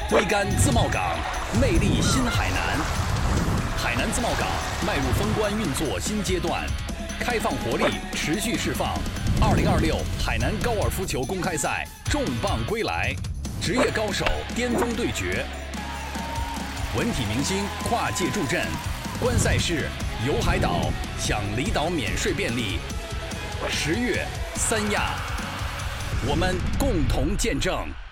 挥杆自贸港，魅力新海南。海南自贸港迈入封关运作新阶段，开放活力持续释放。2026海南高尔夫球公开赛重磅归来，职业高手巅峰对决，文体明星跨界助阵。观赛事游海岛，享离岛免税便利。10月3亚，我们共同见证。